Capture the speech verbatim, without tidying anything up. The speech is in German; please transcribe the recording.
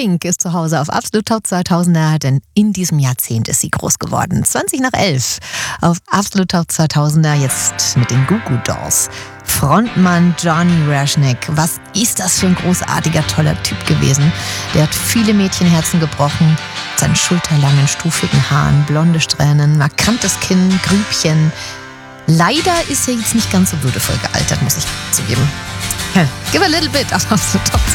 Pink ist zu Hause auf Absolut Top zweitausender, denn in diesem Jahrzehnt ist sie groß geworden. zwanzig nach elf auf Absolut Top zweitausender, jetzt mit den Goo Goo Dolls. Frontmann Johnny Rzeznik, was ist das für ein großartiger, toller Typ gewesen. Der hat viele Mädchenherzen gebrochen, mit seinen schulterlangen, stufigen Haaren, blonde Strähnen, markantes Kinn, Grübchen. Leider ist er jetzt nicht ganz so würdevoll gealtert, muss ich zugeben. Give a little bit auf Absolut Top